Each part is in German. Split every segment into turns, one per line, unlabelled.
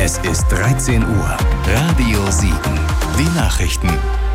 Es ist 13 Uhr. Radio Siegen. Die Nachrichten.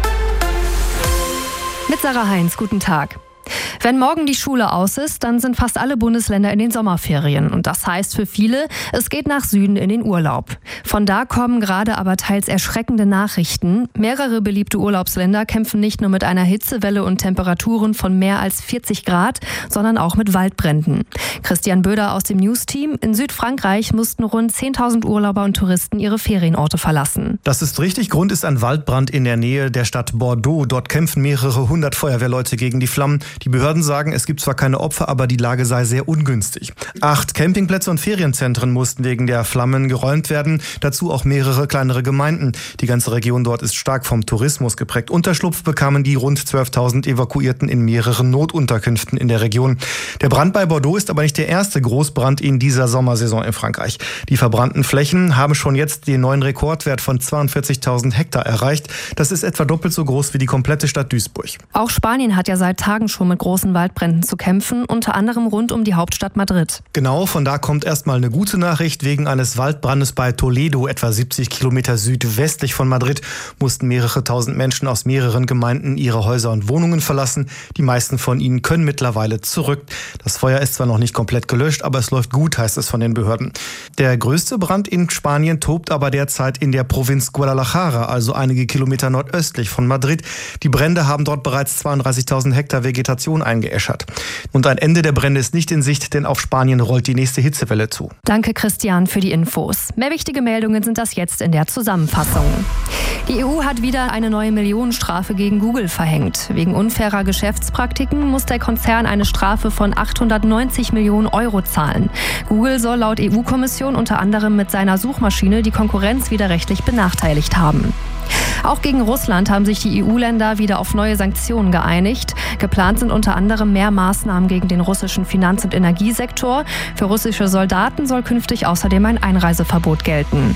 Mit Sarah Heinz, guten Tag. Wenn morgen die Schule aus ist, dann sind fast alle Bundesländer in den Sommerferien. Und das heißt für viele, es geht nach Süden in den Urlaub. Von da kommen gerade aber teils erschreckende Nachrichten. Mehrere beliebte Urlaubsländer kämpfen nicht nur mit einer Hitzewelle und Temperaturen von mehr als 40 Grad, sondern auch mit Waldbränden. Christian Böder aus dem News-Team. In Südfrankreich mussten rund 10.000 Urlauber und Touristen ihre Ferienorte verlassen.
Das ist richtig. Grund ist ein Waldbrand in der Nähe der Stadt Bordeaux. Dort kämpfen mehrere hundert Feuerwehrleute gegen die Flammen. Die Behörden sagen, es gibt zwar keine Opfer, aber die Lage sei sehr ungünstig. 8 Campingplätze und Ferienzentren mussten wegen der Flammen geräumt werden. Dazu auch mehrere kleinere Gemeinden. Die ganze Region dort ist stark vom Tourismus geprägt. Unterschlupf bekamen die rund 12.000 Evakuierten in mehreren Notunterkünften in der Region. Der Brand bei Bordeaux ist aber nicht der erste Großbrand in dieser Sommersaison in Frankreich. Die verbrannten Flächen haben schon jetzt den neuen Rekordwert von 42.000 Hektar erreicht. Das ist etwa doppelt so groß wie die komplette Stadt Duisburg.
Auch Spanien hat ja seit Tagen schon mit großen Waldbränden zu kämpfen, unter anderem rund um die Hauptstadt Madrid.
Genau, von da kommt erstmal eine gute Nachricht. Wegen eines Waldbrandes bei Toledo, etwa 70 Kilometer südwestlich von Madrid, mussten mehrere tausend Menschen aus mehreren Gemeinden ihre Häuser und Wohnungen verlassen. Die meisten von ihnen können mittlerweile zurück. Das Feuer ist zwar noch nicht komplett gelöscht, aber es läuft gut, heißt es von den Behörden. Der größte Brand in Spanien tobt aber derzeit in der Provinz Guadalajara, also einige Kilometer nordöstlich von Madrid. Die Brände haben dort bereits 32.000 Hektar Vegetation eingeäschert. Und ein Ende der Brände ist nicht in Sicht, denn auf Spanien rollt die nächste Hitzewelle zu.
Danke, Christian, für die Infos. Mehr wichtige Meldungen sind das jetzt in der Zusammenfassung. Die EU hat wieder eine neue Millionenstrafe gegen Google verhängt. Wegen unfairer Geschäftspraktiken muss der Konzern eine Strafe von 890 Millionen Euro zahlen. Google soll laut EU-Kommission unter anderem mit seiner Suchmaschine die Konkurrenz widerrechtlich benachteiligt haben. Auch gegen Russland haben sich die EU-Länder wieder auf neue Sanktionen geeinigt. Geplant sind unter anderem mehr Maßnahmen gegen den russischen Finanz- und Energiesektor. Für russische Soldaten soll künftig außerdem ein Einreiseverbot gelten.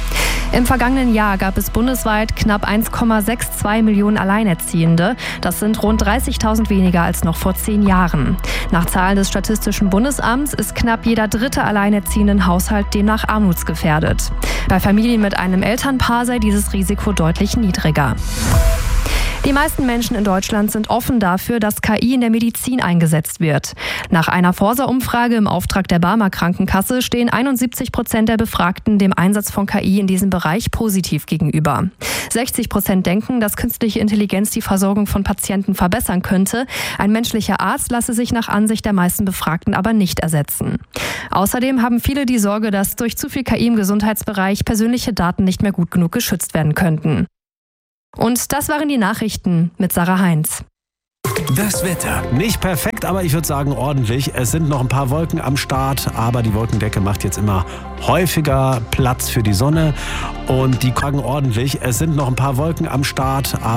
Im vergangenen Jahr gab es bundesweit knapp 1,62 Millionen Alleinerziehende. Das sind rund 30.000 weniger als noch vor 10 Jahren. Nach Zahlen des Statistischen Bundesamts ist knapp jeder dritte alleinerziehende Haushalt demnach armutsgefährdet. Bei Familien mit einem Elternpaar sei dieses Risiko deutlich niedriger. Die meisten Menschen in Deutschland sind offen dafür, dass KI in der Medizin eingesetzt wird. Nach einer Forsa-Umfrage im Auftrag der Barmer Krankenkasse stehen 71% der Befragten dem Einsatz von KI in diesem Bereich positiv gegenüber. 60% denken, dass künstliche Intelligenz die Versorgung von Patienten verbessern könnte. Ein menschlicher Arzt lasse sich nach Ansicht der meisten Befragten aber nicht ersetzen. Außerdem haben viele die Sorge, dass durch zu viel KI im Gesundheitsbereich persönliche Daten nicht mehr gut genug geschützt werden könnten. Und das waren die Nachrichten mit Sarah Heinz.
Das Wetter.
Nicht perfekt, aber ich würde sagen ordentlich. Es sind noch ein paar Wolken am Start, aber die Wolkendecke macht jetzt immer häufiger Platz für die Sonne. Und die tragen ordentlich. Es sind noch ein paar Wolken am Start, aber